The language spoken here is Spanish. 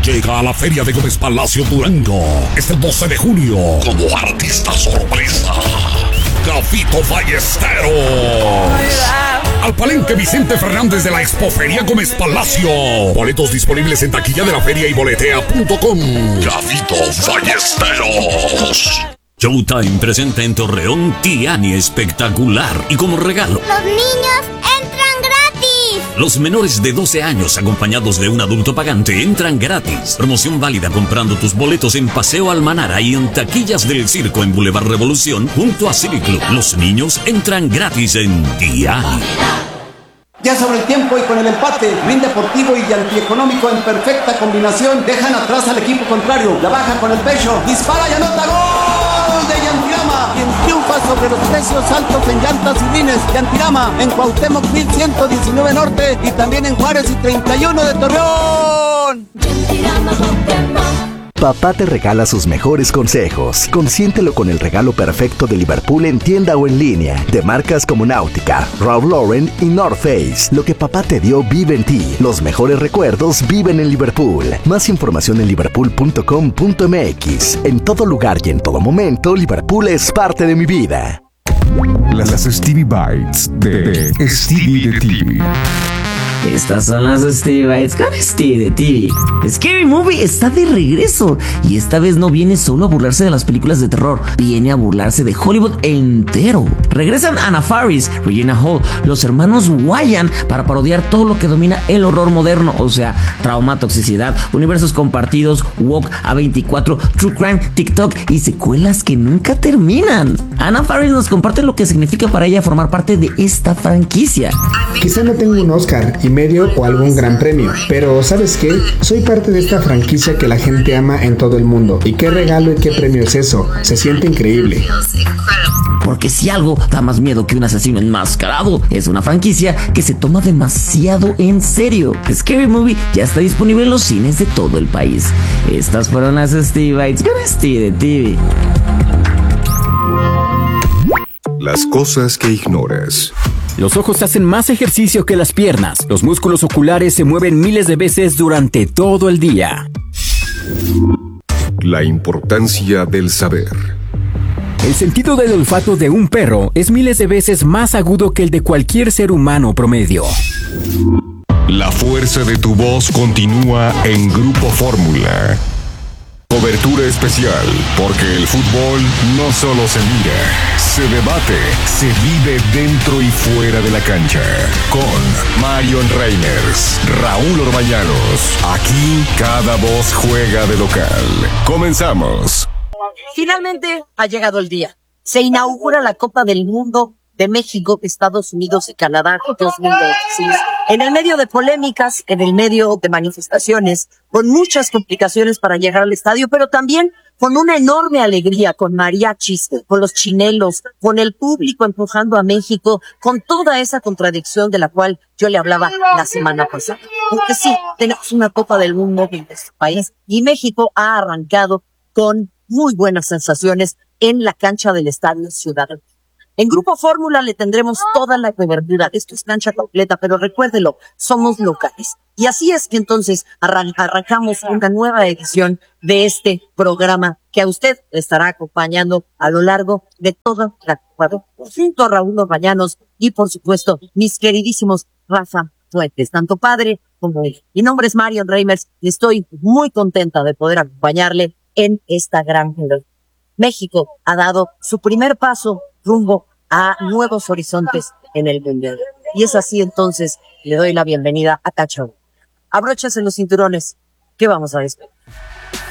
llega a la Feria de Gómez Palacio Durango este 12 de junio como artista sorpresa, Gabito Ballesteros. Al Palenque Vicente Fernández de la Expoferia Gómez Palacio. Boletos disponibles en taquilla de la feria y boletea.com. Gabito Ballesteros. Showtime presenta en Torreón Tiani Espectacular y como regalo, ¡los niños entran gratis! los menores de 12 años acompañados de un adulto pagante entran gratis. Promoción válida comprando tus boletos en Paseo Almanara y en taquillas del circo en Boulevard Revolución junto a Civic Club. Los niños entran gratis en Tiani. Ya sobre el tiempo y con el empate, Green Deportivo y Antieconómico en perfecta combinación dejan atrás al equipo contrario. La baja con el pecho, dispara y anota gol de Yantirama, quien triunfa sobre los precios altos en llantas y rines. Yantirama en Cuauhtémoc 1119 Norte y también en Juárez y 31 de Torreón. Yantirama, Papá te regala sus mejores consejos. Consiéntelo con el regalo perfecto de Liverpool en tienda o en línea. De marcas como Náutica, Ralph Lauren y North Face. Lo que papá te dio vive en ti. Los mejores recuerdos viven en Liverpool. Más información en liverpool.com.mx. En todo lugar y en todo momento, Liverpool es parte de mi vida. Las Stevie Bites de Stevie de TV. Estas son las Stevie Bites con Stevie de TV. Scary Movie está de regreso y esta vez no viene solo a burlarse de las películas de terror, viene a burlarse de Hollywood entero. Regresan Anna Faris, Regina Hall, los hermanos Wyan para parodiar todo lo que domina el horror moderno, o sea, trauma, toxicidad, universos compartidos, woke, A24, true crime, TikTok y secuelas que nunca terminan. Anna Faris nos comparte lo que significa para ella formar parte de esta franquicia. Quizá no tengo un Oscar y medio o algún gran premio, pero ¿sabes qué? Soy parte de esta franquicia que la gente ama en todo el mundo. ¿Y qué regalo y qué premio es eso? Se siente increíble. Porque si algo da más miedo que un asesino enmascarado, es una franquicia que se toma demasiado en serio. Scary Movie ya está disponible en los cines de todo el país. Estas fueron las Stevie Bites con Stevie de TV. Las cosas que ignoras. Los ojos hacen más ejercicio que las piernas. Los músculos oculares se mueven miles de veces durante todo el día. La importancia del saber. El sentido del olfato de un perro es miles de veces más agudo que el de cualquier ser humano promedio. La fuerza de tu voz continúa en Grupo Fórmula. Cobertura especial, porque el fútbol no solo se mira, se debate, se vive dentro y fuera de la cancha. Con Marion Reimers, Raúl Orbañanos. Aquí cada voz juega de local. Comenzamos. Finalmente ha llegado el día. Se inaugura la Copa del Mundo de México, Estados Unidos y Canadá 2026. En el medio de polémicas, en el medio de manifestaciones, con muchas complicaciones para llegar al estadio, pero también con una enorme alegría, con mariachis, con los chinelos, con el público empujando a México, con toda esa contradicción de la cual yo le hablaba la semana pasada. Porque sí, tenemos una Copa del Mundo en nuestro país y México ha arrancado con muy buenas sensaciones en la cancha del Estadio Ciudad. En Grupo Fórmula le tendremos toda la cobertura. Esto es cancha completa, pero recuérdelo, somos locales. Y así es que entonces arrancamos una nueva edición de este programa que a usted le estará acompañando a lo largo de toda la Ecuador, junto a Raúl Orbañanos y, por supuesto, mis queridísimos Rafa Fuentes, tanto padre como él. Mi nombre es Marion Reimers y estoy muy contenta de poder acompañarle en esta gran general. México ha dado su primer paso rumbo a nuevos horizontes en el mundial. Y es así entonces, le doy la bienvenida a Cacho. Abróchase los cinturones, que vamos a despedir.